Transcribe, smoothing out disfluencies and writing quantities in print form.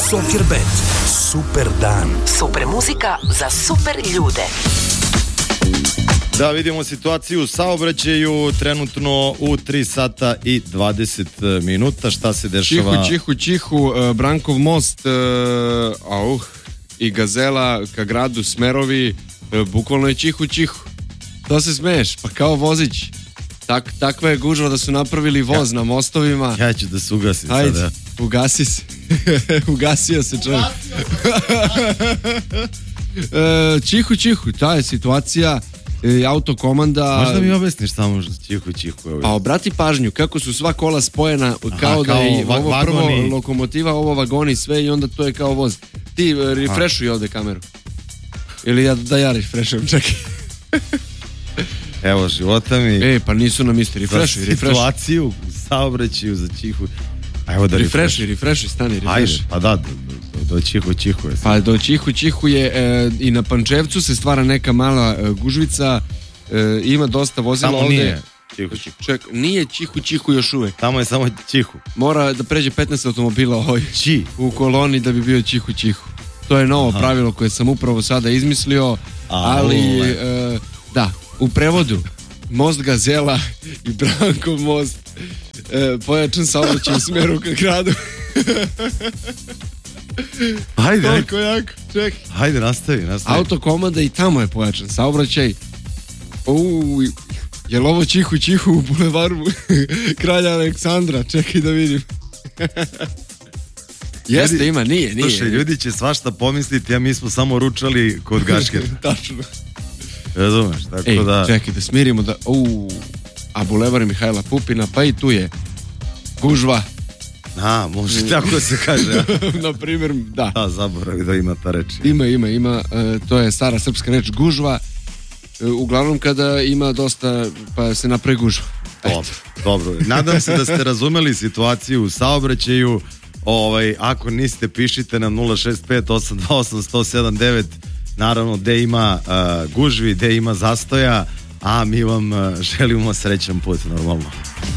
Soccerbet. Super dan. Super muzika za super ljude. Da vidimo situaciju u saobraćaju trenutno u 3 sata i 20 minuta. Šta se dešava? Čihu, Brankov most i Gazela ka gradu smerovi, bukvalno je čihu. To se smeješ, pa kao vozić. Takva je gužva da su napravili voz na mostovima. Ja ću da se ugasim Ajde, sada. ugasi se. Ugasio se čovjek. Čihu, ta je situacija. Autokomanda. Možda mi objasniš samo čihu. Pa obrati pažnju kako su sva kola spojena kao da je ovo prvo lokomotiva, ovo vagoni sve i onda to je kao voz. Ti refreshuj ovde kameru. Ili ja refreshujem, čekaj. Evo života mi. Pa nisu nam isti, refreshuj. Situaciju u saobraćaju za čihu. Evo da refreshuj, stani, ajde, pa da, do čihu je. Pa do čihu je i na Pančevcu se stvara neka mala gužvica, ima dosta vozila ovde. Tamo nije čihu. Nije čihu još uvek. Tamo je samo čihu. Mora da pređe 15 automobila u koloni da bi bio čihu. To je novo pravilo koje sam upravo sada izmislio, ali da, u prevodu most Gazela i Brankov most, pojačan saobraćaj u smeru ka gradu. Ajde. Čekaj. Ajde, nastavi. Autokomanda i tamo je pojačan saobraćaj. Je li ovo čihu u bulevaru Kralja Aleksandra? Čekaj da vidim. Jeste, ima, nije. Slušaj, ljudi će svašta pomisliti, a mi smo samo ručali kod Gaškera. Tačno. Razumeš, tako da... Čekaj, da smirimo da... A bulevar Mihajla Pupina, pa i tu je gužva. Može tako se kaže. Na primjer, da. Da, zaboravi da ima ta reč. Ima. To je stara srpska reč, gužva. Uglavnom kada ima dosta, pa se napravi gužva. Dobro. Nadam se da ste razumeli situaciju u saobraćaju. Ako niste, pišite nam 065-828-1079. Naravno, gde ima gužvi, gde ima zastoja, a mi vam želimo srećan put, normalno.